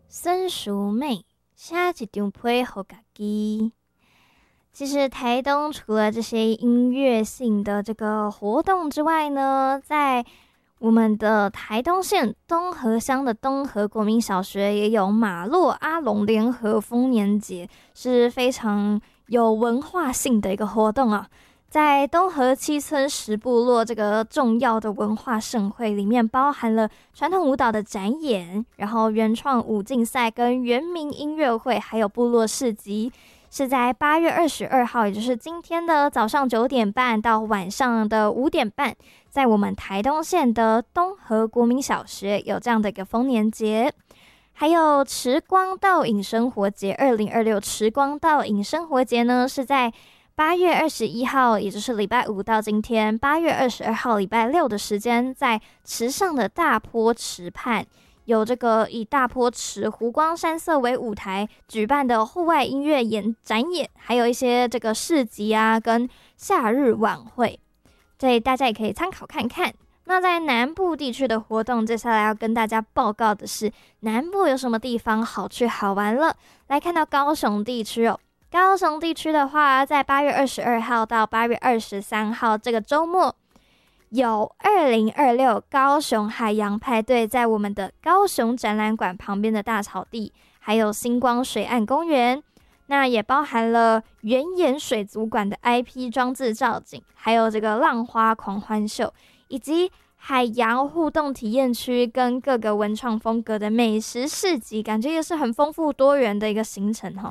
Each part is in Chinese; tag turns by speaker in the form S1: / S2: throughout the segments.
S1: 孙淑美写一张批给自己。其实台东除了这些音乐性的这个活动之外呢，在我们的台东县东河乡的东河国民小学也有马洛阿龙联合丰年节，是非常有文化性的一个活动啊。在东河七村十部落这个重要的文化盛会里面，包含了传统舞蹈的展演，然后原创舞竞赛跟原民音乐会，还有部落市集，是在8月22号，也就是今天的早上9点半到晚上的5点半，在我们台东县的东河国民小学有这样的一个丰年节。还有池光倒影生活节，2026池光倒影生活节呢，是在8月21号，也就是礼拜五到今天8月22号礼拜六的时间，在池上的大坡池畔，有这个以大坡池湖光山色为舞台举办的户外音乐展演，还有一些这个市集啊跟夏日晚会，所以大家也可以参考看看。那在南部地区的活动，接下来要跟大家报告的是南部有什么地方好去好玩了。来看到高雄地区哦，高雄地区的话，在8月22号到8月23号这个周末，有2026高雄海洋派对，在我们的高雄展览馆旁边的大草地，还有星光水岸公园。那也包含了原岩水族馆的 IP 装置造景，还有这个浪花狂欢秀，以及海洋互动体验区跟各个文创风格的美食市集，感觉也是很丰富多元的一个行程齁。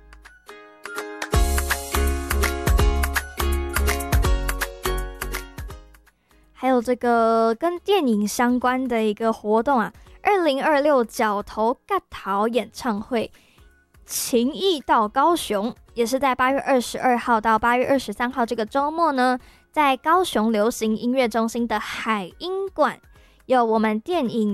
S1: 还有这个跟电影相关的一个活动啊，2026角头嘎桃演唱会情谊到高雄，也是在8月22号到8月23号这个周末呢，在高雄流行音乐中心的海音馆，有我们电影